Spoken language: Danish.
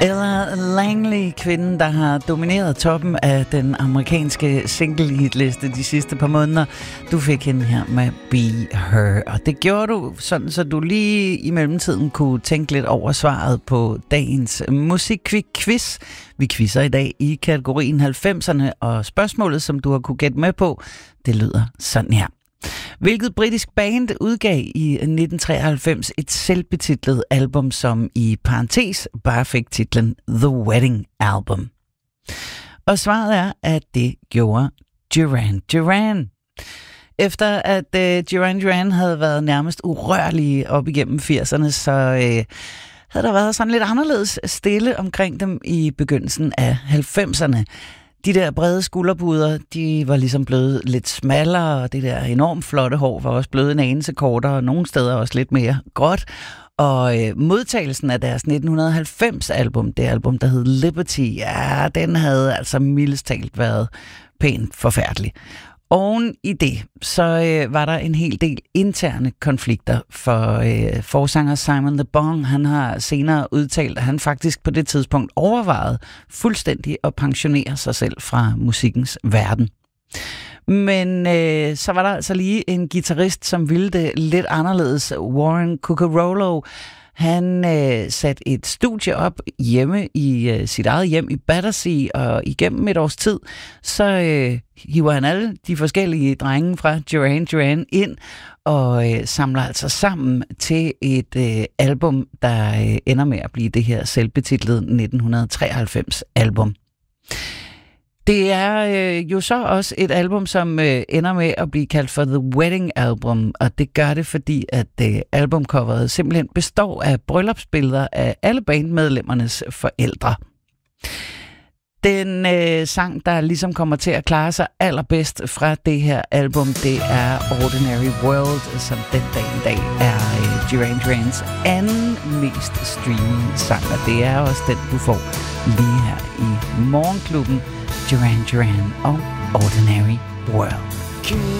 Ella Langley, kvinden, der har domineret toppen af den amerikanske single-hitliste de sidste par måneder. Du fik hende her med Be Her, og det gjorde du sådan, så du lige i mellemtiden kunne tænke lidt over svaret på dagens musikquiz. Vi quizzer i dag i kategorien 90'erne, og spørgsmålet, som du har kunne gætte med på, det lyder sådan her. Hvilket britisk band udgav i 1993 et selvbetitlet album, som i parentes bare fik titlen The Wedding Album? Og svaret er, at det gjorde Duran Duran. Efter at Duran Duran havde været nærmest urørlige op igennem 80'erne, så havde der været sådan lidt anderledes stille omkring dem i begyndelsen af 90'erne. De der brede skulderpuder, de var ligesom blevet lidt smallere, og det der enormt flotte hår var også blevet en anelse kortere, og nogle steder også lidt mere gråt. Og modtagelsen af deres 1990-album, det album, der hed Liberty, ja, den havde altså mildest talt været pænt forfærdelig. Oven i det, så var der en hel del interne konflikter, for forsanger Simon Le Bon, han har senere udtalt, at han faktisk på det tidspunkt overvejede fuldstændig at pensionere sig selv fra musikkens verden. Men så var der altså lige en guitarist, som ville det lidt anderledes. Warren Cuccurullo, han satte et studie op hjemme i sit eget hjem i Battersea, og igennem et års tid, så hiver han alle de forskellige drenge fra Duran Duran ind, og samler altså sammen til et album, der ender med at blive det her selvbetitlede 1993 album. Det er jo så også et album, som ender med at blive kaldt for The Wedding Album, og det gør det, fordi at albumcoveret simpelthen består af bryllupsbilleder af alle bandmedlemmernes forældre. Den sang, der ligesom kommer til at klare sig allerbedst fra det her album, det er Ordinary World, som den dag i dag er Duran Durans anden mest streamede sang, og det er også den, du får lige her i Morgenklubben. Duran Duran og Ordinary World.